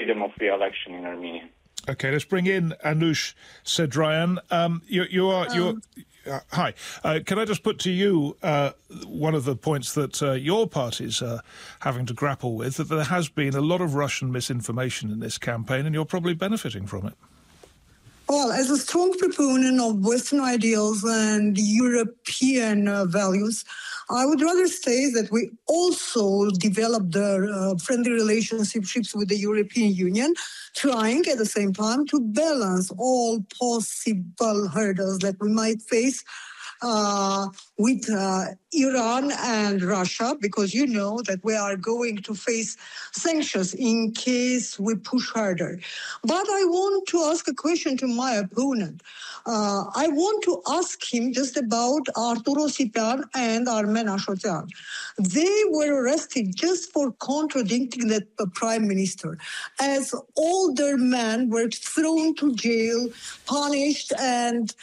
freedom of the election in Armenia. Okay, let's bring in Anush Sedrayan. Hi. Can I just put to you one of the points that your party's having to grapple with, that there has been a lot of Russian misinformation in this campaign, and you're probably benefiting from it. Well, as a strong proponent of Western ideals and European values, I would rather say that we also developed friendly relationships with the European Union, trying at the same time to balance all possible hurdles that we might face with Iran and Russia, because you know that we are going to face sanctions in case we push harder. But I want to ask a question to my opponent. I want to ask him just about Arturo Sipan and Armen Ashotyan. They were arrested just for contradicting the prime minister, as older men were thrown to jail, punished, and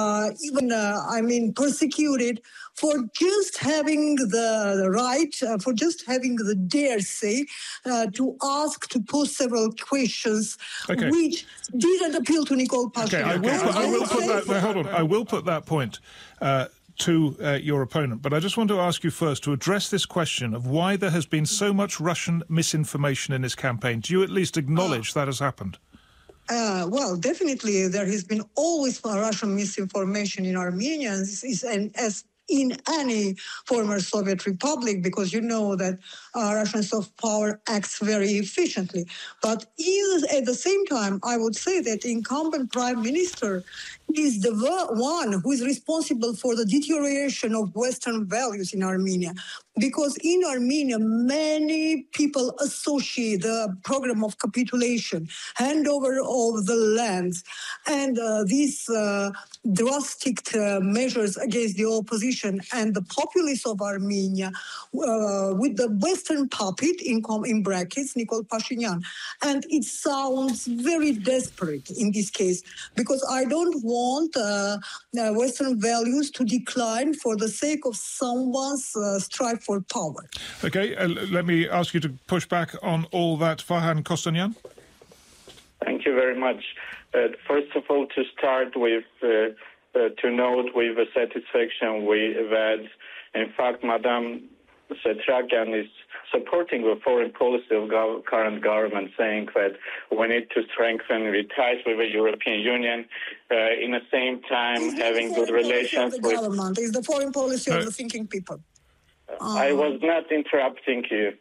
even persecuted for just having the right, for just having the dare say to pose several questions, which didn't appeal to Nikol Pashinyan. I will put that point to your opponent, but I just want to ask you first to address this question of why there has been so much Russian misinformation in this campaign. Do you at least acknowledge that has happened? Well, definitely there has been always Russian misinformation in Armenia, and as in any former Soviet republic, because you know that Russian soft power acts very efficiently. But at the same time, I would say that the incumbent prime minister is the one who is responsible for the deterioration of Western values in Armenia. Because in Armenia, many people associate the program of capitulation, handover of the lands, and these drastic measures against the opposition and the populace of Armenia with the Western puppet, in brackets, Nikol Pashinyan. And it sounds very desperate in this case, because I don't want Western values to decline for the sake of someone's strive for power. Okay, let me ask you to push back on all that. Vahan Kostanyan. Thank you very much. First of all, to start with, to note with satisfaction that, in fact, Madame Setrakian is supporting the foreign policy of current government, saying that we need to strengthen the ties with the European Union, in the same time having good relations with... government. It's the foreign policy of the thinking people. I was not interrupting you.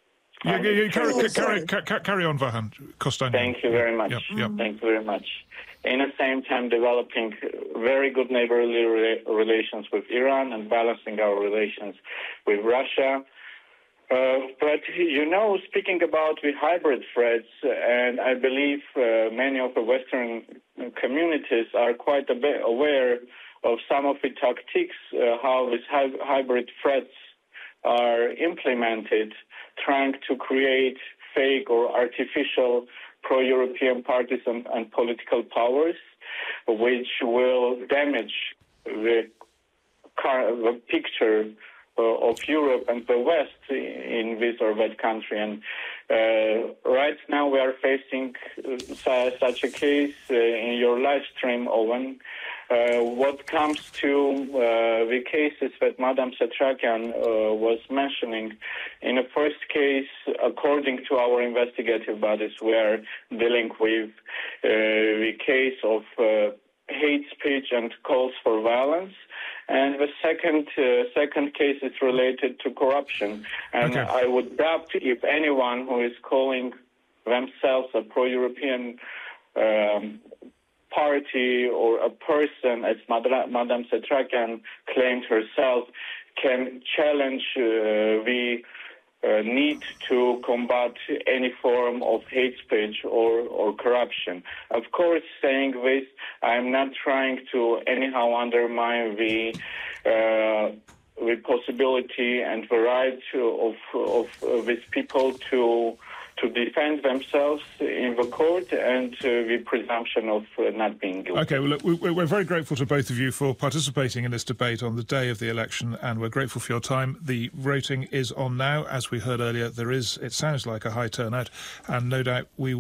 Carry on, Vahan Kostanyan. Thank you very much. Thank you very much. In the same time, developing very good neighborly relations with Iran and balancing our relations with Russia. But, speaking about the hybrid threats, and I believe many of the Western communities are quite a bit aware of some of the tactics, how these hybrid threats are implemented, trying to create fake or artificial pro-European parties and political powers, which will damage the picture of Europe and the West in this or that country. And right now we are facing such a case in your live stream, Owen. What comes to the cases that Madame Setrakian was mentioning, in the first case, according to our investigative bodies, we are dealing with the case of hate speech and calls for violence. And the second case is related to corruption. And I would doubt if anyone who is calling themselves a pro-European party or a person, as Madame Setrakian claimed herself, can challenge the need to combat any form of hate speech or corruption. Of course, saying this, I'm not trying to anyhow undermine the possibility and the right of these people to defend themselves in the court and the presumption of not being guilty. Okay, well, look, we're very grateful to both of you for participating in this debate on the day of the election, and we're grateful for your time. The voting is on now. As we heard earlier, it sounds like a high turnout, and no doubt we